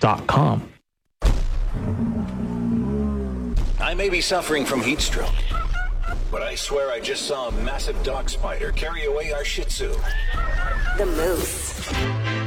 moose.com. I may be suffering from heat stroke, but I swear I just saw a massive dog spider carry away our Shih Tzu. The Moose.